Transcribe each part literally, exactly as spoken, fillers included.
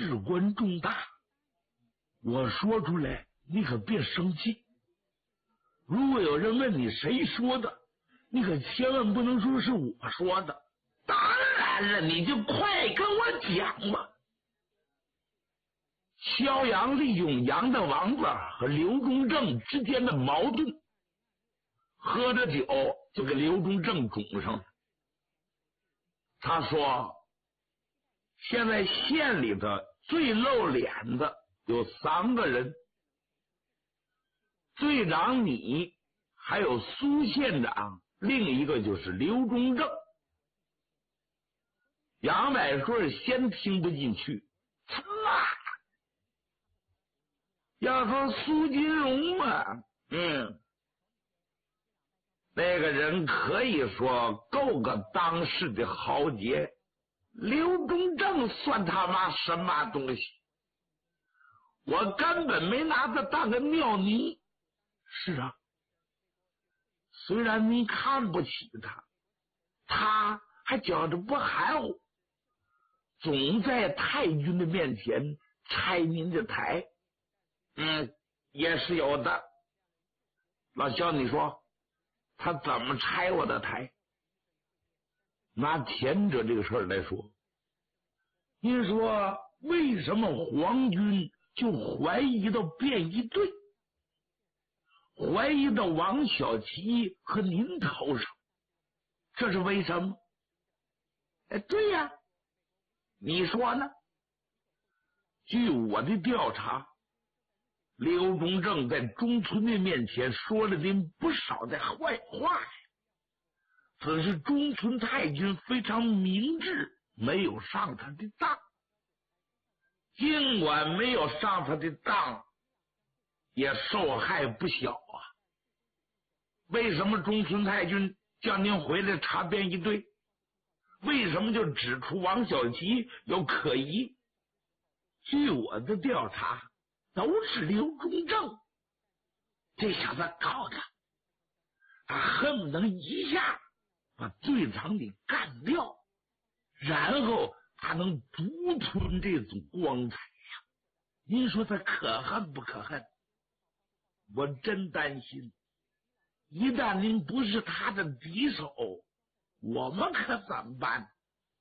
事关重大，我说出来你可别生气。如果有人问你谁说的，你可千万不能说是我说的。当然了，你就快跟我讲吧。萧阳利用杨大王子和刘忠正之间的矛盾，喝着酒就给刘忠正拱上了。他说，现在县里的最露脸的有三个人，队长你，还有苏县长，另一个就是刘忠正。杨百顺先听不进去，操！要说苏金荣嘛，嗯，那个人可以说够个当世的豪杰，刘忠正算他妈什么东西？我根本没拿他当个尿泥。是啊，虽然你看不起他，他还觉着不含糊，总在太君的面前拆您的台。嗯，也是有的。老肖，你说他怎么拆我的台？拿前者这个事儿来说，您说为什么皇军就怀疑到便衣队，怀疑到王小七和您头上？这是为什么？哎，对呀，你说呢？据我的调查，刘忠正在中村的面前说了您不少的坏话呀，只是中村太君非常明智，没有上他的当。尽管没有上他的当，也受害不小啊。为什么中村太君叫您回来查便衣队？为什么就指出王小七有可疑？据我的调查，都是刘忠正这小子搞的，他恨不能一下把队长给干掉，然后他能独吞这种光彩呀、啊！您说他可恨不可恨？我真担心，一旦您不是他的敌手，我们可怎么办？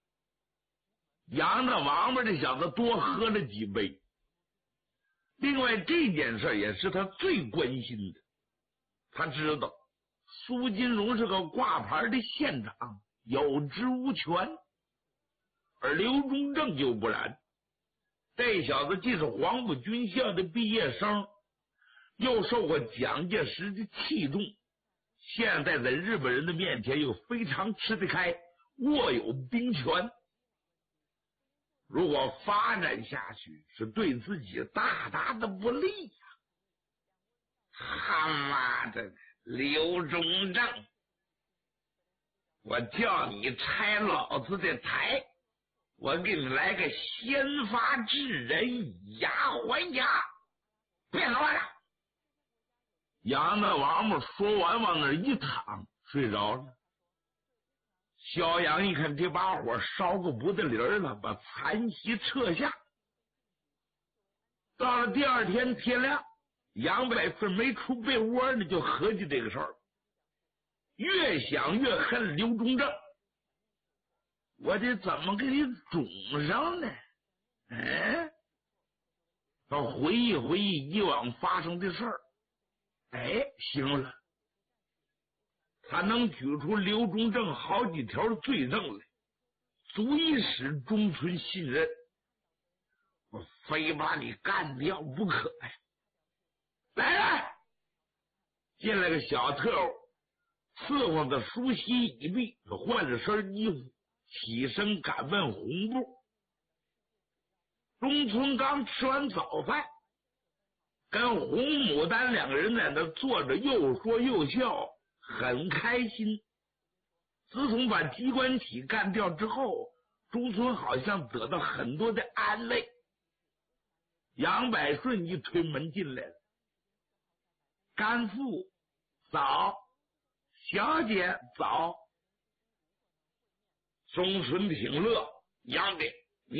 杨大王八这小子多喝了几杯。另外，这件事也是他最关心的。他知道苏金荣是个挂牌的县长，有职无权，而刘忠正就不然。这小子既是黄埔军校的毕业生，又受过蒋介石的器重，现在在日本人的面前又非常吃得开，握有兵权。如果发展下去，是对自己大大的不利呀、啊！他妈的，刘忠正，我叫你拆老子的台，我给你来个先发制人，以牙还牙！别说了。杨大王八说完，往那儿一躺，睡着了。萧阳一看这把火烧个不得灵了，把残席撤下。到了第二天天亮，杨百顺没出被窝呢，就合计这个事儿，越想越恨刘忠正，我得怎么给你种上呢？哎，他回忆回忆以往发生的事儿，哎，行了。他能举出刘忠正好几条罪证来，足以使中村信任，我非把你干掉不可呀！来来，进来个小特务，伺候着梳洗已毕，换着身衣服，起身赶问红布。中村刚吃完早饭，跟红牡丹两个人在那坐着，又说又笑，很开心。自从把机关体干掉之后，中村好像得到很多的安慰。杨百顺一推门进来了，干父早，小姐早。中村挺乐，杨给